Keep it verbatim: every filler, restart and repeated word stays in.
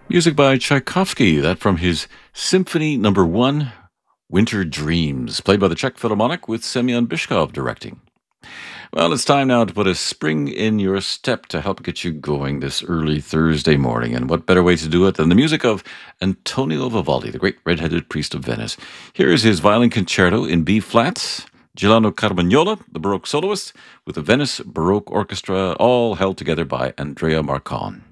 Music by Tchaikovsky, that from his Symphony Number One, Winter Dreams, played by the Czech Philharmonic with Semyon Bishkov directing. Well, it's time now to put a spring in your step to help get you going this early Thursday morning. And what better way to do it than the music of Antonio Vivaldi, the great red-headed priest of Venice. Here is his violin concerto in B flat. Giuliano Carmagnola, the Baroque soloist, with the Venice Baroque Orchestra, all held together by Andrea Marcon.